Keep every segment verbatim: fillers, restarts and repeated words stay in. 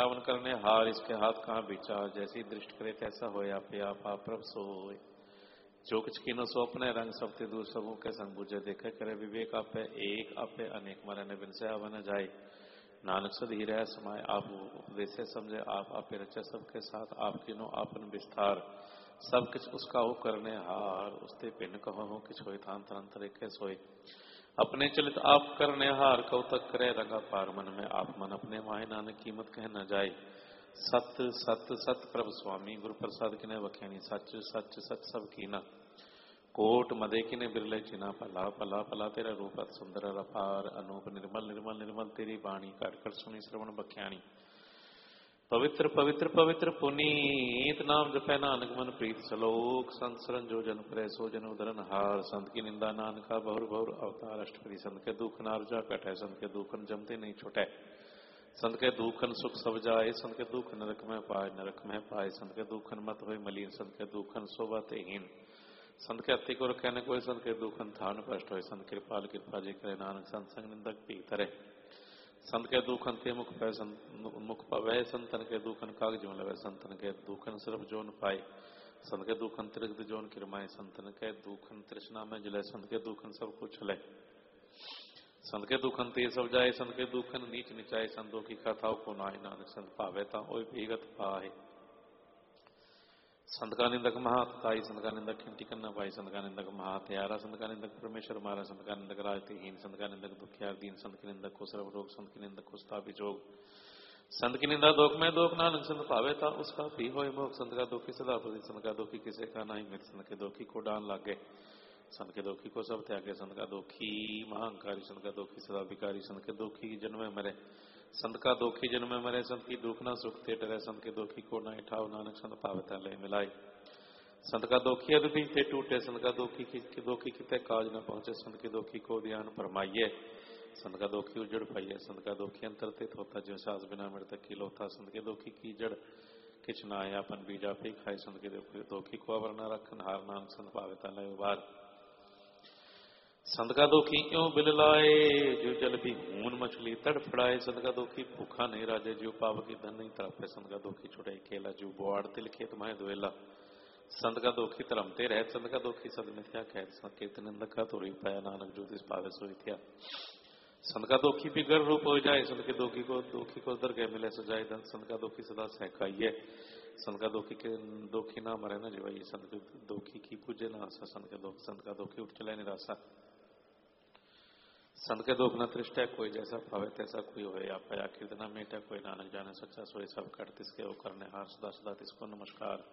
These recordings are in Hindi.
रावण करने हार, इसके हाथ कहाँ विचार, जैसी दृष्टि करे तैसा होए, आपे आप आप प्रभ सोए। जो कुछ कीनो सो अपने रंग, सब ते दूर सबों के संग बुझे, देखे करे विवेक आपे एक, आपे अनेक मरने बिन से आवा न जाए। नानक सद ही रह समाये, आप उपदेश समझे, आप आपे रचे सबके साथ, आप किनो आपन विस्तार, सब किछ उसका हो करने हार। उसते भिन्न कहो हो किछ होय, थान थान तरीके सोए। अपने चलित आप करने हार, कौतक करे रंगा पार, मन में आप मन अपने माहे, नानक कीमत कह न जाए। सत सत सत प्रभु स्वामी, गुरु प्रसाद किने वख्यानी, सच सच सच सब कीना। कोट मदे किने बिरले चिना, पला पला पला तेरा रूप अति सुंदर अपार, अनूप निर्मल निर्मल निर्मल तेरी बाणी, काट कर सुनी श्रवण बख्याणी। पवित्र पवित्र पवित्र पुनीत, नाम जपै नानक मन प्रीत, सलोक संत सरन जो जन परे, सो जन उदरन हार। संत की निंदा नानका बहुर बहुर अवतार, अष्टपदी संत के दुख नारजा कटै, संत के दुखन जमते नहीं छुटै। संत के दुखन सुख सब जाए, संत के दुख नरक में पाए नरक में पाए। संत के दुखन मत होय मलीन, संत के दुखन सोबत हीन। संत के अति को कहने कोई, संत के दुखन थान कष्ट होय। संत कृपाल कृपा जी करे, नानक संत संग निंदक पी तरे। संत के दुखन ते मुख पै मुख पवै, संतन के दुखन काग जो लवे। संतन के दुखन सिर्फ जोन पाए, संत के दुखन त्रिगद जोन किरमाए। संतन के दुखन तृष्णा में जले, संत के दुखन सब कुछ ले। संत के दुखन ते सब जाए, संत के दुखन नीच निचाए। संतों की कथाओं को नाय, नानक संत पावे ता ओय भीगत पाए। संत का निंदक महाताई, संत का निंदक खिंटी करना पाई। संत का निंदक महात्यारा, संत का निंदक परमेश्वर मारा। संत का निंदक राजहीन, संत का निंदक दुखियार दीन। संत के निंदक को सर्व रोग, संत की निंदक को स्था जोग। संत की निंदा दोख में दोख, नानक संत पावे ता उसका भी होय मोख। संत का दोखी सदा प्रति, संत का दोखी किसे का नहीं मित। संत के दोखी को डान लागे, संत के दोखी को सब त्यागे। संत का दोखी महांकारी, संत का दोखी सदा विकारी। संत के दोखी जन्म में मरे, संत का दोखी जन्म में मरे। संत की दुख ना सुख ते डरे, संत के दोखी को न उठाओ। नानक संत पावता ले मिलाए। संत का दोखी अदबी ते टूटे, संत का दोखी की दोखी किते काज न पहुंचे। संत के दोखी को ध्यान फरमाइए, संत का दोखी उजड़ पाइए। संत का दोखी अंतरतित होता, जो सास बिना मृतक की लोथा। संत के दोखी की जड़ किच ना आया, अपन बीजा पे खाए। संत के दोखी को अवर न रखन हार, नानक संत पावता ले उबार। संत का दोखी क्यों बिल लाए, जो जल भी हून मछली तड़फड़ाए। संत का दोखी भूखा नहीं राजे, जो पाव की धन नहीं तड़पे। संत का दोखी छुड़े केला, जो बोआड़ तिल खेत माहे दुएला। संत का दोखी तरमते रह, संत का दोखी सद मिथ्या कहत। संत के निंदक का तोड़ी पाया, नानक जो तिस पावे सोई थिया। संत का दोखी भी गर रूप हो जाए, संत के दोखी को दोखी को दरगह मिले सजाए। धन संत का दोखी सदा सहकाइए, संत का दोखी के दोखी ना मरे न जीवाइए। संत के दोखी की पूजे ना आशा, संत के दोखी संत का दोखी उठ चले निराशा। संत के दोख न तृष्टा, कोई जैसा भावे तैसा कोई होए। आप या कीर्तना मेटा, कोई नानक जाने सच्चा सोए। सब कट तिसके वो करने हार, सदा सदा तिसको नमस्कार।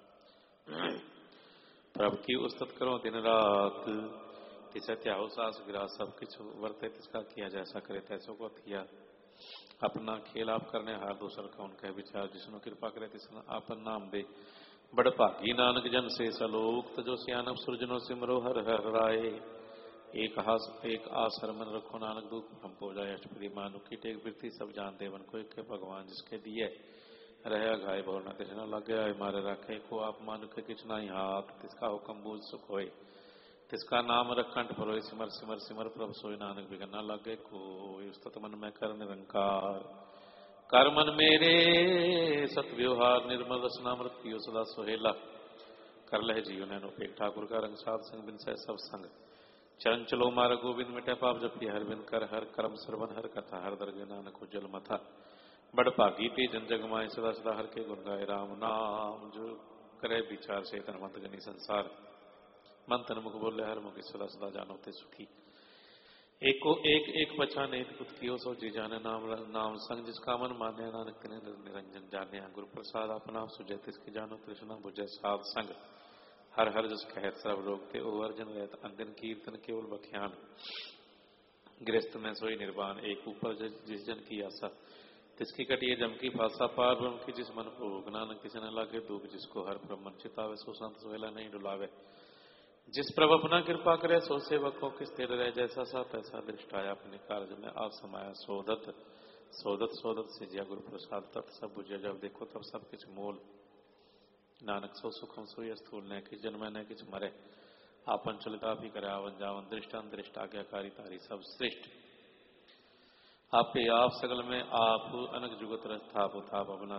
प्रभु की उस्तत करो दिन रात, तिसे त्याहो सास गिरा। सब कुछ वर्ते तिसका किया, जैसा करे तैसो को किया। अपना खेल आप करने हार, दूसर का उनके विचार। जिसनो कृपा करे तिसने आपन नाम दे, बड़ भागी नानक जन से सलोक। तजो सियानप सुरजनो सिमरो हर हर राय। एक हास एक आसर मन रखो, नानक दुख हम पो जाए। अष्टपदी मानुख की टेक वृत्ति, सब जान देवन को एक भगवान। जिसके दिए रहे घाय भवर न तिस न लगे, आय मारे रखे को आप मानुख किछ नहीं हाथ। तिसका हुक्म बूझ सुख होए, तिसका नाम रखंठ परोए। सिमर सिमर सिमर प्रभु सोई, नानक बिगन न लगे कोई। उस्तत मन में कर निरंकार, कर मन मेरे सत व्यवहार। निर्मल रसनामृत पियो सदा सोहेला, कर लह जीव नैनो पेट। ठाकुर का रंग साध संग बिन सह सब संग। चरण चलो मार गोविंद, मिटे पाप जपी हर बिन कर। हर कर्म श्रवण हर कथा, हर दरगे नानक उज्जवल मथा। बड़ भागी ते जन जग माए, सदा सदा हर के गुण गाए। राम नाम जो करे विचार, से तन मंत गनी संसार। मन तन मुख बोले हर मुख, सदा सदा जानो ते सुखी। एक को एक एक पछाने, कुत कियो सो जी जाने। नाम नाम संग जिसका मन माने, नानक तिने निरंजन जाने। गुरु प्रसाद अपना सुजय, तिसकी जानो तृष्णा बुझे। साध संग हर हर जस कहत, सब रोग ते ओ अर्जन रहत। अंदिन कीर्तन केवल बख्यान, गृहस्थ में सोई निर्वाण। एक ऊपर जिस जन की आशा, तिसकी कटिए जम की फासा। पार ब्रह्म की जिस मन भोग, नानक किसी न लागे दुख। जिसको हर ब्रह्मन चितावे, सो संत सोहेला नहीं डुलावे। जिस प्रभु अपना कृपा करे, सो सेवकों की स्थिर रहे। जैसा सा तैसा दृष्टाया, अपने कार्य में आप समाया। सोदत सोदत सोदत से जिया, गुरु प्रसाद तत् सब बुझे। जब देखो तब सब कुछ मोल, नानक सो सुखम सोई स्थूल। न किस जन्म न किछ मरे, आपन चलिता भी करे आवन जावन। दृष्टान दृष्ट आज्ञाकारी तारी सब श्रेष्ठ। आप पे आप सगल में आप, अनक जुगत रस थाप थाप। अपना